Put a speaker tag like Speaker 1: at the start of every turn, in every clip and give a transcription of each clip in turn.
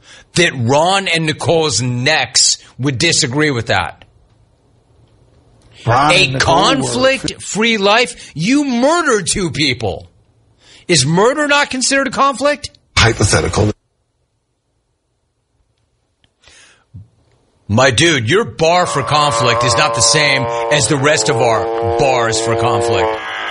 Speaker 1: that Ron and Nicole's necks would disagree with that. A conflict-free life? You murdered 2 people. Is murder not considered a conflict?
Speaker 2: Hypothetical.
Speaker 1: My dude, your bar for conflict is not the same as the rest of our bars for conflict.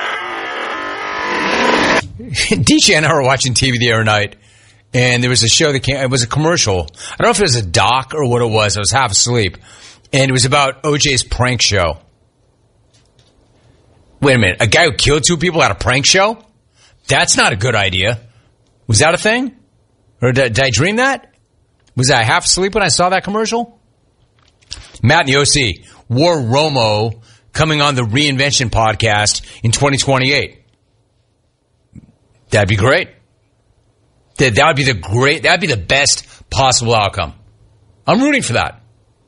Speaker 1: DJ and I were watching TV the other night, and there was a show that came, it was a commercial. I don't know if it was a doc or what it was. I was half asleep. And it was about OJ's prank show. Wait a minute. A guy who killed 2 people had a prank show? That's not a good idea. Was that a thing? Or did I dream that? Was I half asleep when I saw that commercial? Matt and Yossi, War Romo coming on the Reinvention podcast in 2028. That'd be great. That'd be the best possible outcome. I'm rooting for that.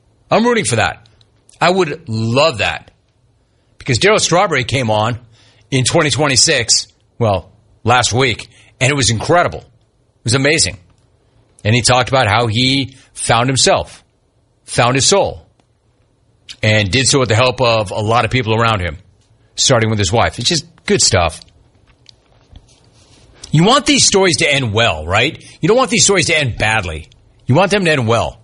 Speaker 1: I would love that. Because Darryl Strawberry came on in 2026, well, last week, and it was incredible. It was amazing. And he talked about how he found himself, found his soul, and did so with the help of a lot of people around him, starting with his wife. It's just good stuff. You want these stories to end well, right? You don't want these stories to end badly. You want them to end well.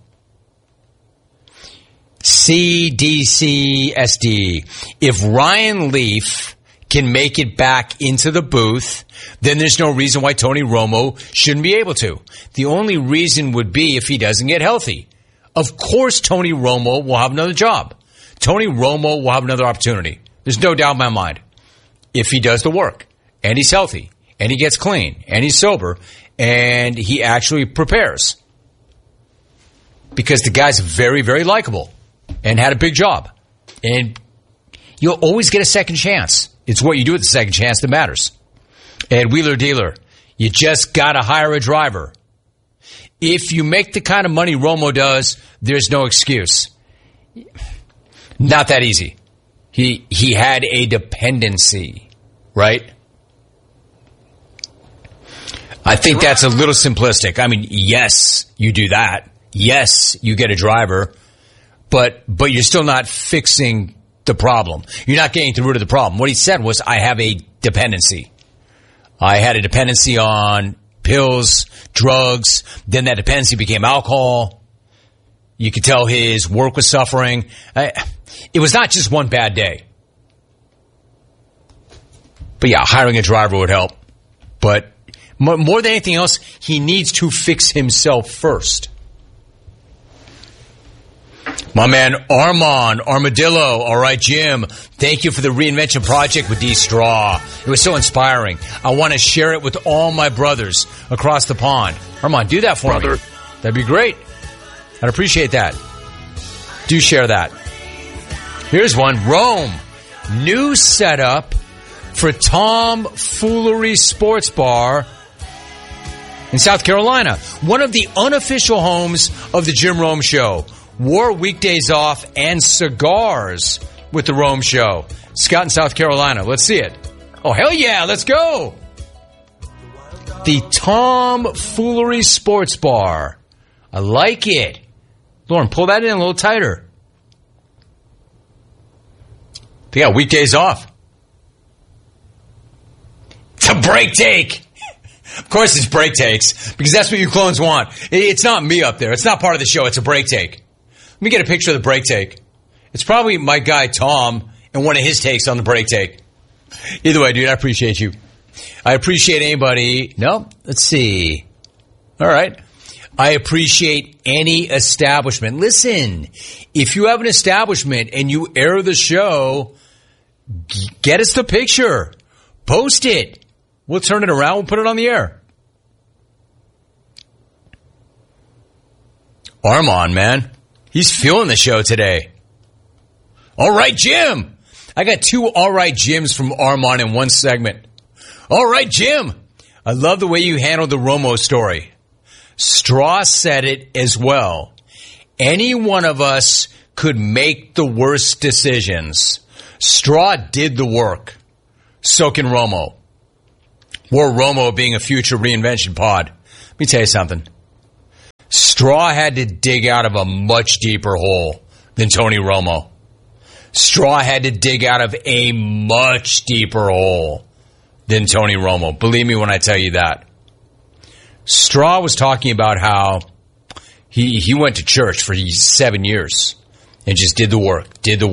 Speaker 1: CDCSD. If Ryan Leaf can make it back into the booth, then there's no reason why Tony Romo shouldn't be able to. The only reason would be if he doesn't get healthy. Of course, Tony Romo will have another job. Tony Romo will have another opportunity. There's no doubt in my mind. If he does the work, and he's healthy, and he gets clean, and he's sober, and he actually prepares. Because the guy's very, very likable and had a big job. And you'll always get a second chance. It's what you do with the second chance that matters. And Wheeler Dealer, you just got to hire a driver. If you make the kind of money Romo does, there's no excuse. Not that easy. He had a dependency, right? I think that's a little simplistic. I mean, yes, you do that. Yes, you get a driver, but you're still not fixing the problem. You're not getting to the root of the problem. What he said was, I have a dependency. I had a dependency on pills, drugs, then that dependency became alcohol. You could tell his work was suffering. It was not just one bad day. But yeah, hiring a driver would help. But more than anything else, he needs to fix himself first. My man Armand Armadillo. All right, Jim. Thank you for the Reinvention Project with D Straw. It was so inspiring. I want to share it with all my brothers across the pond. Armand, do that for me. That'd be great. I'd appreciate that. Do share that. Here's one. Rome. New setup for Tom Foolery Sports Bar in South Carolina. One of the unofficial homes of the Jim Rome Show. War weekdays off and cigars with the Rome Show. Scott in South Carolina. Let's see it. Oh, hell yeah. Let's go. The Tom Foolery Sports Bar. I like it. Lauren, pull that in a little tighter. They got weekdays off. It's a break take. Of course it's break takes, because that's what you clones want. It's not me up there. It's not part of the show. It's a break take. Let me get a picture of the break take. It's probably my guy Tom and one of his takes on the break take. Either way, dude, I appreciate you. I appreciate anybody. No, let's see. All right. I appreciate any establishment. Listen, if you have an establishment and you air the show, get us the picture. Post it. We'll turn it around. We'll put it on the air. Armand, man. He's feeling the show today. All right, Jim. I got 2 all right Jims from Armand in one segment. All right, Jim. I love the way you handled the Romo story. Straw said it as well. Any one of us could make the worst decisions. Straw did the work. So can Romo. War Romo being a future Reinvention pod. Let me tell you something. Straw had to dig out of a much deeper hole than Tony Romo. Straw had to dig out of a much deeper hole than Tony Romo. Believe me when I tell you that. Straw was talking about how he went to church for 7 years and just did the work.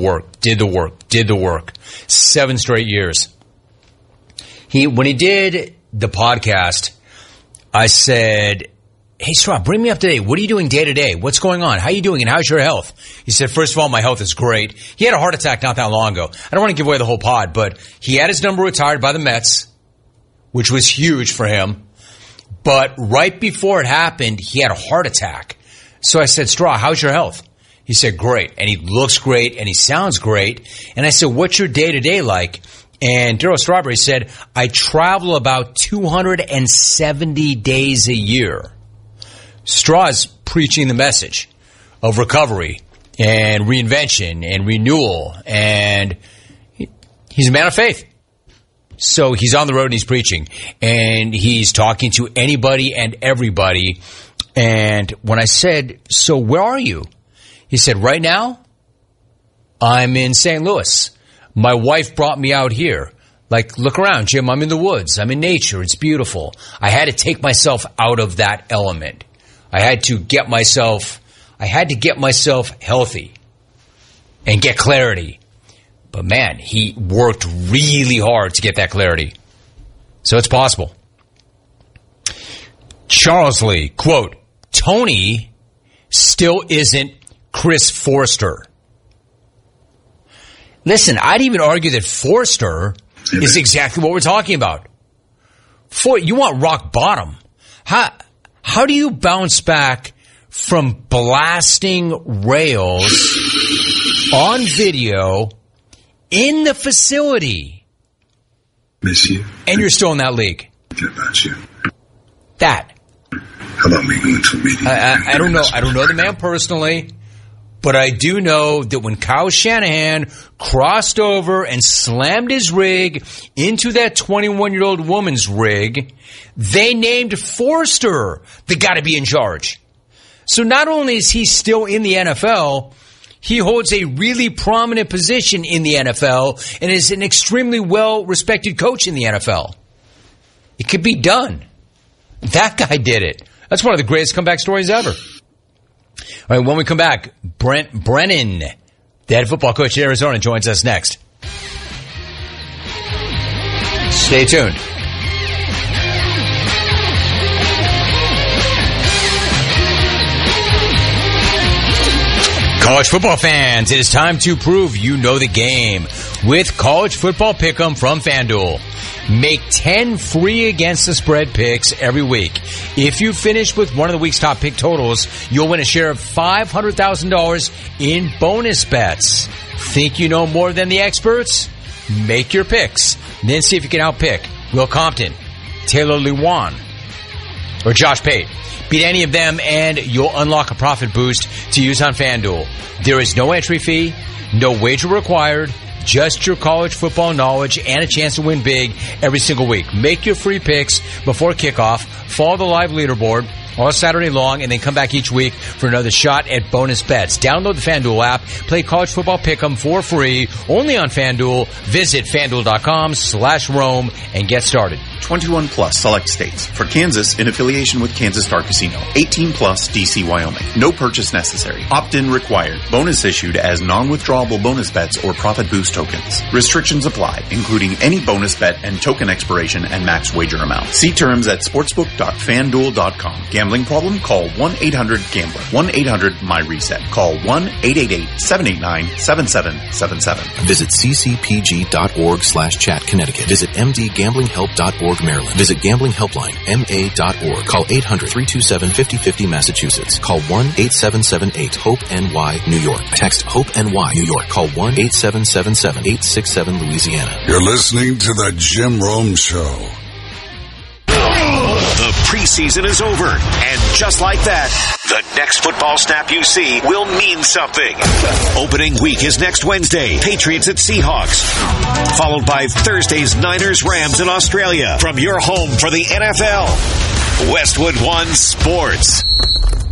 Speaker 1: 7 straight years. When he did the podcast, I said, hey, Straw, bring me up to date. What are you doing day to day? What's going on? How are you doing? And how's your health? He said, first of all, my health is great. He had a heart attack not that long ago. I don't want to give away the whole pod, but he had his number retired by the Mets, which was huge for him. But right before it happened, he had a heart attack. So I said, Straw, how's your health? He said, great. And he looks great and he sounds great. And I said, what's your day to day like? And Darryl Strawberry said, I travel about 270 days a year. Straw's preaching the message of recovery and reinvention and renewal, and he's a man of faith. So he's on the road and he's preaching, and he's talking to anybody and everybody. And when I said, so where are you? He said, right now, I'm in St. Louis. My wife brought me out here. Like, look around, Jim. I'm in the woods. I'm in nature. It's beautiful. I had to take myself out of that element. I had to get myself healthy and get clarity. But man, he worked really hard to get that clarity. So it's possible. Charles Lee, quote, Tony still isn't Chris Forster. Listen, I'd even argue that Forster is exactly what we're talking about. You want rock bottom. How do you bounce back from blasting rails on video in the facility?
Speaker 2: Miss you.
Speaker 1: And you're still in that league.
Speaker 2: What about you?
Speaker 1: That.
Speaker 2: How about me going to a meeting?
Speaker 1: I don't know. I don't know the man personally. But I do know that when Kyle Shanahan crossed over and slammed his rig into that 21-year-old woman's rig, they named Forster the guy to be in charge. So not only is he still in the NFL, he holds a really prominent position in the NFL and is an extremely well-respected coach in the NFL. It could be done. That guy did it. That's one of the greatest comeback stories ever. All right, when we come back, Brent Brennan, the head football coach in Arizona, joins us next. Stay tuned. College football fans, it is time to prove you know the game with College Football Pick'em from FanDuel. Make 10 free against the spread picks every week. If you finish with one of the week's top pick totals, you'll win a share of $500,000 in bonus bets. Think you know more than the experts? Make your picks. Then see if you can outpick Will Compton, Taylor Lewan, or Josh Pate. Beat any of them and you'll unlock a profit boost to use on FanDuel. There is no entry fee, no wager required, just your college football knowledge and a chance to win big every single week. Make your free picks before kickoff. Follow the live leaderboard all Saturday long, and then come back each week for another shot at bonus bets. Download the FanDuel app. Play College Football Pick'em for free only on FanDuel. Visit FanDuel.com/Rome and get started.
Speaker 3: 21 plus select states. For Kansas, in affiliation with Kansas Star Casino. 18 plus DC, Wyoming. No purchase necessary. Opt-in required. Bonus issued as non-withdrawable bonus bets or profit boost tokens. Restrictions apply, including any bonus bet and token expiration and max wager amount. See terms at sportsbook.fanduel.com. Gambling problem? Call 1-800-GAMBLER. 1-800-MY-RESET. Call 1-888-789-7777.
Speaker 4: Visit ccpg.org/chat Connecticut. Visit mdgamblinghelp.org Maryland. Visit Gambling Helpline, ma.org. Call 800-327-5050 Massachusetts. Call 1-8778-HOPE-NY New York. Text HOPE-NY New York. Call 1-8777-867 Louisiana.
Speaker 2: You're listening to the Jim Rome Show.
Speaker 5: The preseason is over, and just like that, the next football snap you see will mean something. Opening week is next Wednesday, Patriots at Seahawks, followed by Thursday's Niners Rams in Australia. From your home for the NFL, Westwood One Sports.